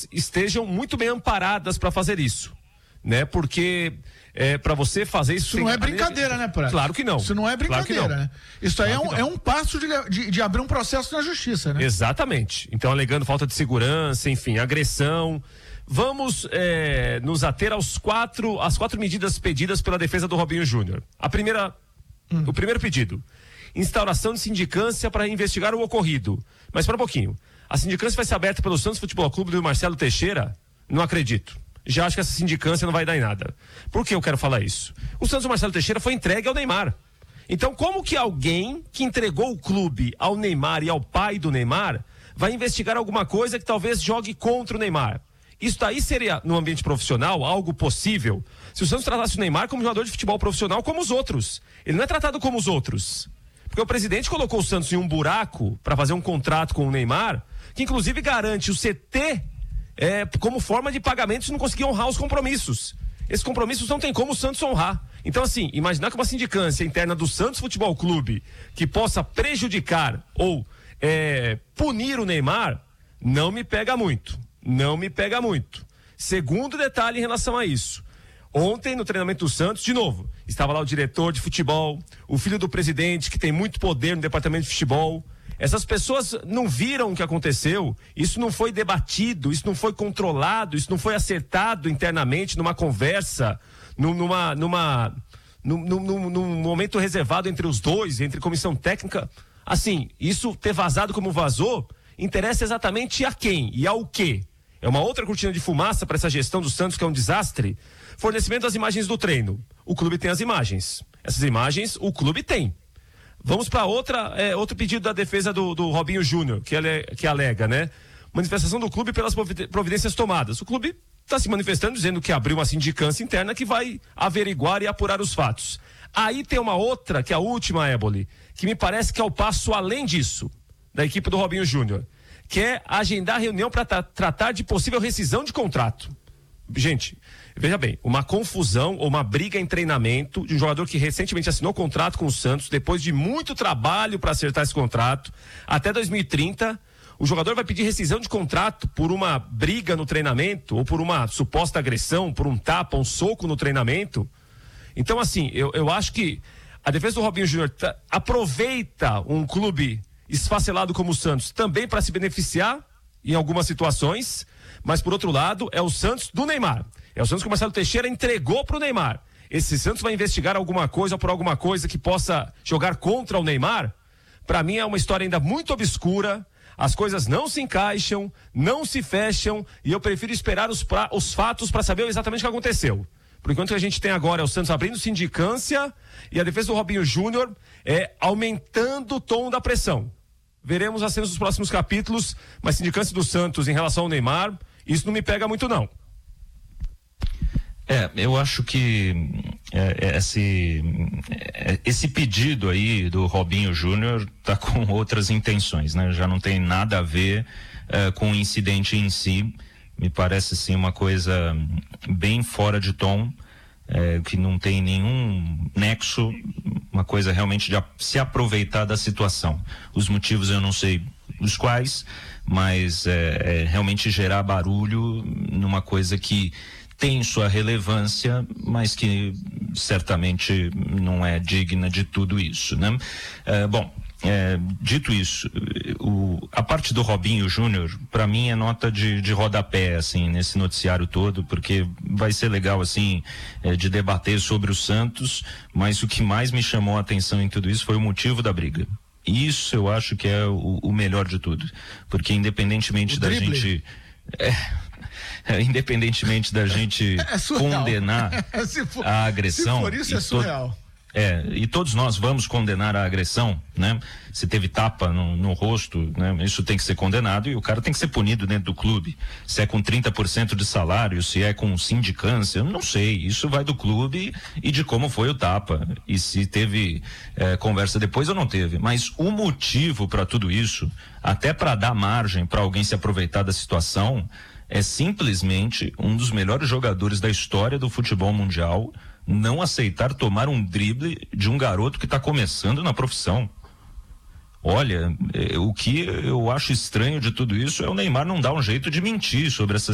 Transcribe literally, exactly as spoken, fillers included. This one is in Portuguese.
estejam muito bem amparadas para fazer isso, né? Porque é, para você fazer isso... Isso não é brincadeira, né, Prado? Claro que não. Isso não é brincadeira, claro né? Isso aí claro é, um, é um passo de, de, de abrir um processo na justiça, né? Exatamente. Então, alegando falta de segurança, enfim, agressão. Vamos é, nos ater aos quatro, às quatro medidas pedidas pela defesa do Robinho Júnior. A primeira, hum. O primeiro pedido: instauração de sindicância para investigar o ocorrido. Mas para um pouquinho. A sindicância vai ser aberta pelo Santos Futebol Clube do Marcelo Teixeira? Não acredito. Já acho que essa sindicância não vai dar em nada. Por que eu quero falar isso? O Santos do Marcelo Teixeira foi entregue ao Neymar. Então, como que alguém que entregou o clube ao Neymar e ao pai do Neymar vai investigar alguma coisa que talvez jogue contra o Neymar? Isso daí seria, no ambiente profissional, algo possível se o Santos tratasse o Neymar como jogador de futebol profissional como os outros. Ele não é tratado como os outros. Porque o presidente colocou o Santos em um buraco para fazer um contrato com o Neymar, que inclusive garante o C T é, como forma de pagamento se não conseguir honrar os compromissos. Esses compromissos não tem como o Santos honrar. Então, assim, imaginar que uma sindicância interna do Santos Futebol Clube que possa prejudicar ou é, punir o Neymar, não me pega muito. Não me pega muito. Segundo detalhe em relação a isso. Ontem, no treinamento do Santos, de novo, estava lá o diretor de futebol, o filho do presidente, que tem muito poder no departamento de futebol. Essas pessoas não viram o que aconteceu, isso não foi debatido, isso não foi controlado, isso não foi acertado internamente numa conversa, numa, numa, num, num, num momento reservado entre os dois, entre comissão técnica. Assim, isso ter vazado como vazou, interessa exatamente a quem e ao quê? É uma outra cortina de fumaça para essa gestão do Santos, que é um desastre. Fornecimento das imagens do treino. O clube tem as imagens. Essas imagens o clube tem. Vamos para outra, é, outro pedido da defesa do, do Robinho Júnior, que, ele, que alega, né? Manifestação do clube pelas providências tomadas. O clube está se manifestando, dizendo que abriu uma sindicância interna que vai averiguar e apurar os fatos. Aí tem uma outra, que é a última, Éboli, que me parece que é o passo além disso, da equipe do Robinho Júnior, que é agendar reunião para tra- tratar de possível rescisão de contrato. Gente, veja bem, uma confusão ou uma briga em treinamento de um jogador que recentemente assinou contrato com o Santos, depois de muito trabalho para acertar esse contrato, até dois mil e trinta, o jogador vai pedir rescisão de contrato por uma briga no treinamento, ou por uma suposta agressão, por um tapa, um soco no treinamento. Então, assim, eu, eu acho que a defesa do Robinho Júnior tá, aproveita um clube esfacelado como o Santos também para se beneficiar em algumas situações, mas por outro lado é o Santos do Neymar, é o Santos que o Marcelo Teixeira entregou para o Neymar. Esse Santos vai investigar alguma coisa ou por alguma coisa que possa jogar contra o Neymar? Para mim é uma história ainda muito obscura, as coisas não se encaixam, não se fecham, e eu prefiro esperar os, pra, os fatos para saber exatamente o que aconteceu. Por enquanto, o que a gente tem agora é o Santos abrindo sindicância e a defesa do Robinho Júnior é aumentando o tom da pressão. Veremos as cenas dos próximos capítulos, mas sindicância do Santos em relação ao Neymar, isso não me pega muito, não. É, eu acho que é, esse, é, esse pedido aí do Robinho Júnior tá com outras intenções, né? Já não tem nada a ver é, com o incidente em si. Me parece, sim, uma coisa bem fora de tom, é, que não tem nenhum nexo, uma coisa realmente de a, se aproveitar da situação. Os motivos eu não sei os quais, mas é, é realmente gerar barulho numa coisa que tem sua relevância, mas que certamente não é digna de tudo isso, né? É, bom, É, dito isso, o, a parte do Robinho Júnior, para mim é nota de, de rodapé, assim, nesse noticiário todo, porque vai ser legal, assim, é, de debater sobre o Santos, mas o que mais me chamou a atenção em tudo isso foi o motivo da briga. Isso eu acho que é o, o melhor de tudo, porque independentemente o da drible. gente... É, é, independentemente da gente é condenar for, a agressão... Se for isso, é surreal. É, e todos nós vamos condenar a agressão, né? Se teve tapa no, no rosto, né? Isso tem que ser condenado e o cara tem que ser punido dentro do clube. Se é com trinta por cento de salário, se é com sindicância, eu não sei. Isso vai do clube e de como foi o tapa. E se teve é, conversa depois ou não teve. Mas o motivo para tudo isso, até para dar margem para alguém se aproveitar da situação, é simplesmente um dos melhores jogadores da história do futebol mundial não aceitar tomar um drible de um garoto que está começando na profissão. Olha, eh, o que eu acho estranho de tudo isso é o Neymar não dar um jeito de mentir sobre essa